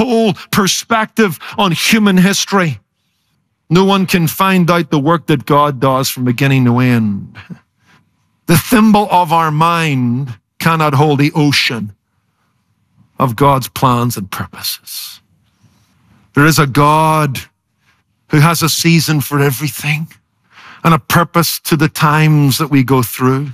whole perspective on human history. No one can find out the work that God does from beginning to end. The thimble of our mind cannot hold the ocean of God's plans and purposes. There is a God who has a season for everything and a purpose to the times that we go through.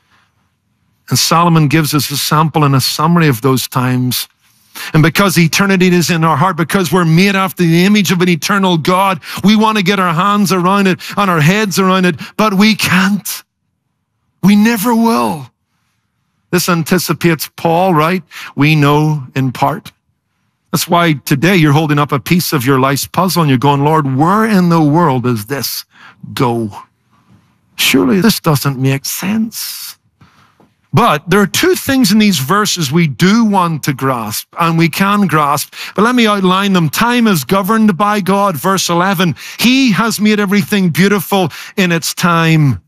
And Solomon gives us a sample and a summary of those times. And because eternity is in our heart, because we're made after the image of an eternal God, we want to get our hands around it and our heads around it, but we can't. We never will. This anticipates Paul, right? We know in part. That's why today you're holding up a piece of your life's puzzle and you're going, Lord, where in the world does this go? Surely this doesn't make sense. But there are two things in these verses we do want to grasp, and we can grasp, but let me outline them. Time is governed by God, verse 11. He has made everything beautiful in its time.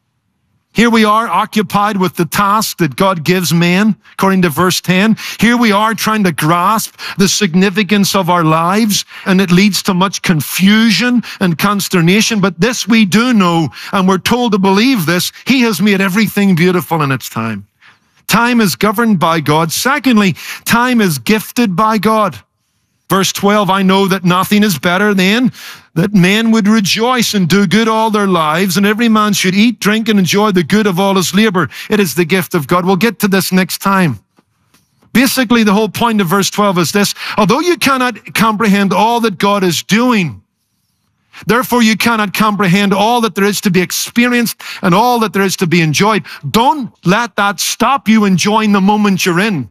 Here we are occupied with the task that God gives man, according to verse 10. Here we are trying to grasp the significance of our lives, and it leads to much confusion and consternation. But this we do know, and we're told to believe this. He has made everything beautiful in its time. Time is governed by God. Secondly, time is gifted by God. Verse 12, I know that nothing is better than that men would rejoice and do good all their lives, and every man should eat, drink, and enjoy the good of all his labor. It is the gift of God. We'll get to this next time. Basically, the whole point of verse 12 is this. Although you cannot comprehend all that God is doing, therefore you cannot comprehend all that there is to be experienced and all that there is to be enjoyed. Don't let that stop you enjoying the moment you're in.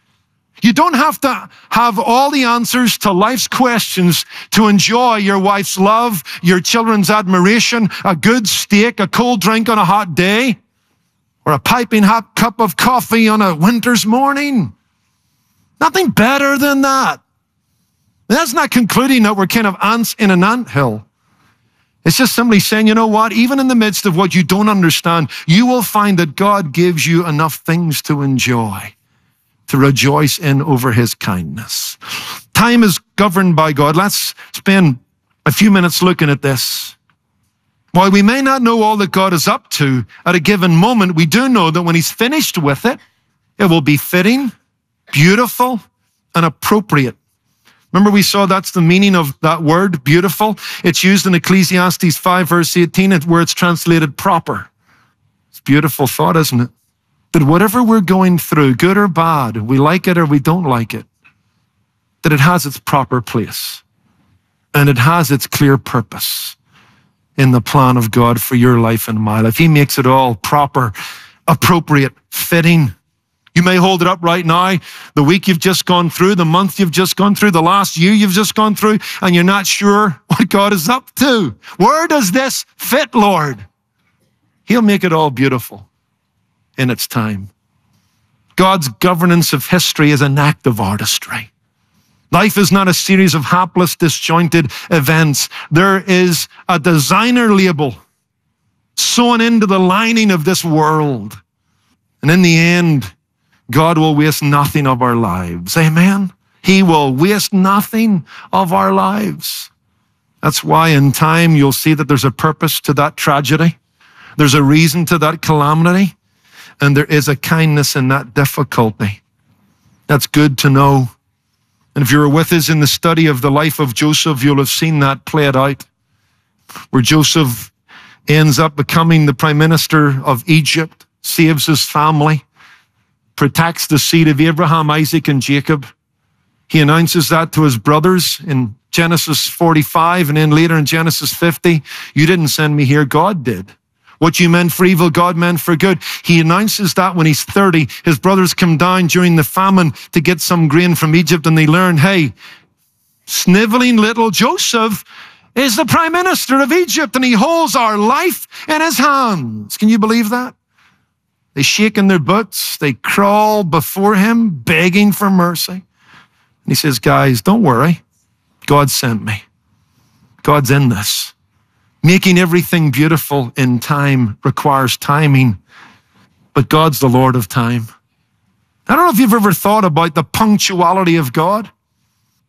You don't have to have all the answers to life's questions to enjoy your wife's love, your children's admiration, a good steak, a cold drink on a hot day, or a piping hot cup of coffee on a winter's morning. Nothing better than that. And that's not concluding that we're kind of ants in an anthill. It's just simply saying, you know what? Even in the midst of what you don't understand, you will find that God gives you enough things to enjoy, to rejoice in over his kindness. Time is governed by God. Let's spend a few minutes looking at this. While we may not know all that God is up to at a given moment, we do know that when he's finished with it, it will be fitting, beautiful, and appropriate. Remember we saw that's the meaning of that word, beautiful. It's used in Ecclesiastes 5 verse 18 where it's translated proper. It's a beautiful thought, isn't it? That whatever we're going through, good or bad, we like it or we don't like it, that it has its proper place and it has its clear purpose in the plan of God for your life and my life. He makes it all proper, appropriate, fitting. You may hold it up right now, the week you've just gone through, the month you've just gone through, the last year you've just gone through, and you're not sure what God is up to. Where does this fit, Lord? He'll make it all beautiful in its time. God's governance of history is an act of artistry. Life is not a series of hapless, disjointed events. There is a designer label sewn into the lining of this world. And in the end, God will waste nothing of our lives. Amen? He will waste nothing of our lives. That's why in time you'll see that there's a purpose to that tragedy. There's a reason to that calamity. And there is a kindness in that difficulty. That's good to know. And if you were with us in the study of the life of Joseph, you'll have seen that played out, where Joseph ends up becoming the prime minister of Egypt, saves his family, protects the seed of Abraham, Isaac, and Jacob. He announces that to his brothers in Genesis 45 and then later in Genesis 50. You didn't send me here, God did. What you meant for evil, God meant for good. He announces that when he's 30. His brothers come down during the famine to get some grain from Egypt, and they learn, hey, sniveling little Joseph is the prime minister of Egypt, and he holds our life in his hands. Can you believe that? They shake in their boots. They crawl before him, begging for mercy. And he says, guys, don't worry. God sent me. God's in this. Making everything beautiful in time requires timing, but God's the Lord of time. I don't know if you've ever thought about the punctuality of God.